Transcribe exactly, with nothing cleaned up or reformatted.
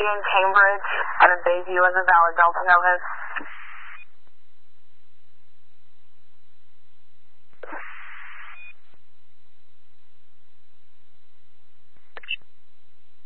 in Cambridge out of Bayview in the Valor Delta Novas.